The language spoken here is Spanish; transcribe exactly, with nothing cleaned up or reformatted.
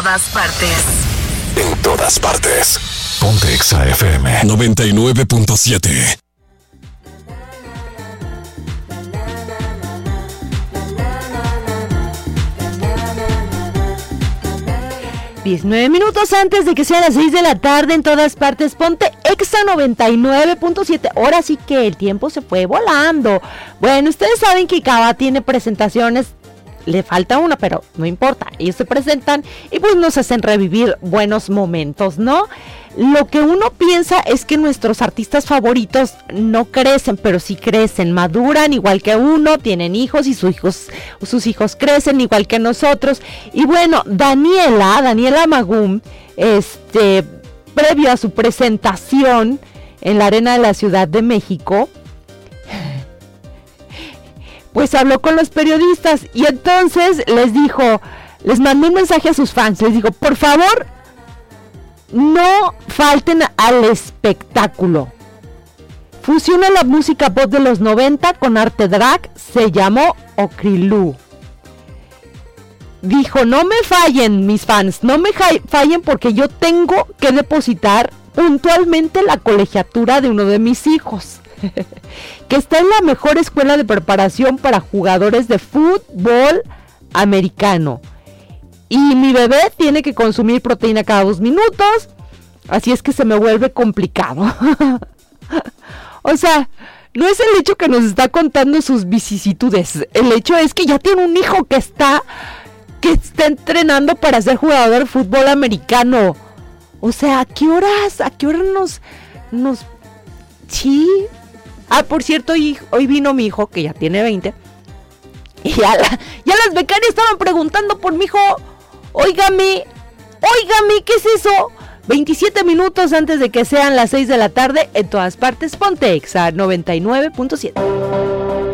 Todas partes. En todas partes. Ponte Exa F M noventa y nueve punto siete. diecinueve minutos antes de que sean las seis de la tarde en todas partes, ponte Exa noventa y nueve punto siete. Ahora sí que el tiempo se fue volando. Bueno, ustedes saben que Cava tiene presentaciones, le falta una, pero no importa, ellos se presentan y pues nos hacen revivir buenos momentos, ¿no? Lo que uno piensa es que nuestros artistas favoritos no crecen, pero sí crecen, maduran igual que uno, tienen hijos y sus hijos, sus hijos crecen igual que nosotros. Y bueno, Daniela, Daniela Magún, este, previo a su presentación en la Arena de la Ciudad de México, pues habló con los periodistas y entonces les dijo, les mandó un mensaje a sus fans, les dijo, por favor, no falten al espectáculo. Fusiona la música pop de los noventa con arte drag, se llamó Okrilú. Dijo, no me fallen mis fans, no me fallen porque yo tengo que depositar puntualmente la colegiatura de uno de mis hijos, que está en la mejor escuela de preparación para jugadores de fútbol americano. Y mi bebé tiene que consumir proteína cada dos minutos, así es que se me vuelve complicado. O sea, no es el hecho que nos está contando sus vicisitudes, el hecho es que ya tiene un hijo que está, que está entrenando para ser jugador de fútbol americano. O sea, ¿a qué horas? ¿A qué horas nos, nos, sí? Ah, por cierto, hoy, hoy vino mi hijo, que ya tiene veinte, y ya, la, ya las becarias estaban preguntando por mi hijo. Óigame, óigame, ¿qué es eso? veintisiete minutos antes de que sean las seis de la tarde, en todas partes, ponte Exa noventa y nueve punto siete.